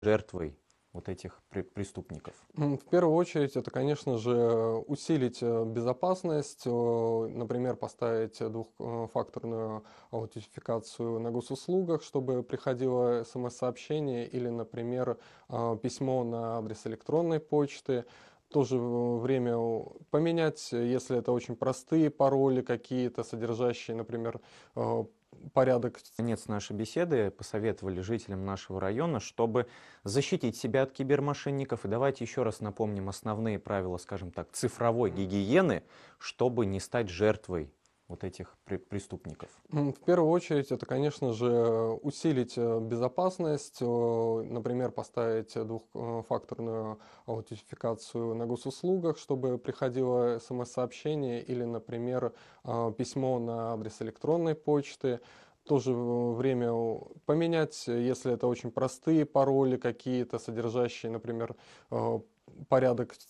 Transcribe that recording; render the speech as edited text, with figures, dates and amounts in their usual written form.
жертвой вот этих преступников? В первую очередь, это, конечно же, усилить безопасность, например, поставить двухфакторную аутентификацию на госуслугах, чтобы приходило смс-сообщение или, например, письмо на адрес электронной почты. В то же время поменять, если это очень простые пароли какие-то, содержащие, например, порядок. Конец нашей беседы посоветовали жителям нашего района, чтобы защитить себя от кибермошенников. И давайте еще раз напомним основные правила, скажем так, цифровой гигиены, чтобы не стать жертвой вот этих преступников. В первую очередь, это, конечно же, усилить безопасность, например, поставить двухфакторную аутентификацию на госуслугах, чтобы приходило смс-сообщение или, например, письмо на адрес электронной почты. В то же время поменять, если это очень простые пароли какие-то, содержащие, например, порядок